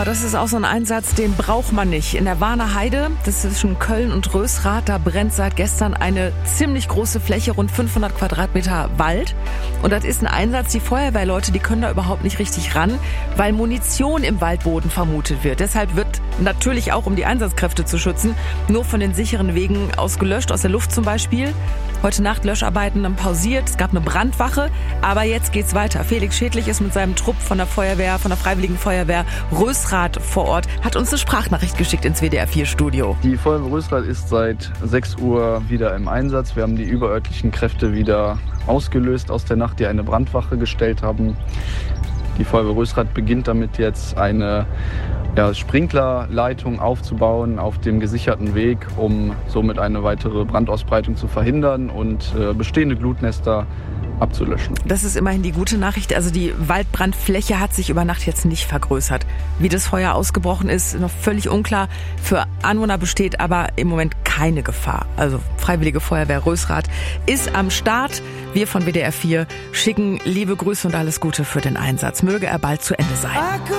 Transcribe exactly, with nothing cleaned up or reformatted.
Oh, das ist auch so ein Einsatz, den braucht man nicht. In der Warner Heide, das ist zwischen Köln und Rösrath, da brennt seit gestern eine ziemlich große Fläche, rund fünfhundert Quadratmeter Wald. Und das ist ein Einsatz, die Feuerwehrleute, die können da überhaupt nicht richtig ran, weil Munition im Waldboden vermutet wird. Deshalb wird natürlich auch, um die Einsatzkräfte zu schützen, nur von den sicheren Wegen aus gelöscht, aus der Luft zum Beispiel. Heute Nacht Löscharbeiten dann pausiert, es gab eine Brandwache, aber jetzt geht's weiter. Felix Schädlich ist mit seinem Trupp von der Feuerwehr, von der Freiwilligen Feuerwehr Rösrath vor Ort, hat uns eine Sprachnachricht geschickt ins W D R vier Studio. Die Feuerwehr Rösrath ist seit sechs Uhr wieder im Einsatz. Wir haben die überörtlichen Kräfte wieder ausgelöst aus der Nacht, die eine Brandwache gestellt haben. Die Feuerwehr Rösrath beginnt damit jetzt eine ja, Sprinklerleitung aufzubauen auf dem gesicherten Weg, um somit eine weitere Brandausbreitung zu verhindern und äh, bestehende Glutnester abzulöschen. Das ist immerhin die gute Nachricht. Also die Waldbrandfläche hat sich über Nacht jetzt nicht vergrößert. Wie das Feuer ausgebrochen ist, noch völlig unklar. Für Anwohner besteht aber im Moment keine Gefahr. Also Freiwillige Feuerwehr Rösrath ist am Start. Wir von W D R vier schicken liebe Grüße und alles Gute für den Einsatz. Möge er bald zu Ende sein.